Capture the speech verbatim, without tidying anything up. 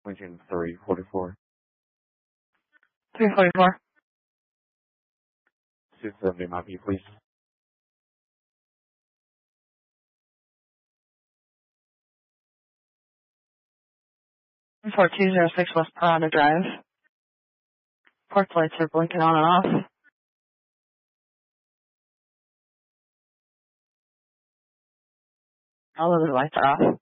Lincoln three forty-four. three forty-four. six seventy might be, please. four two zero six West Parada Drive. Porch lights are blinking on and off. All of the lights are off.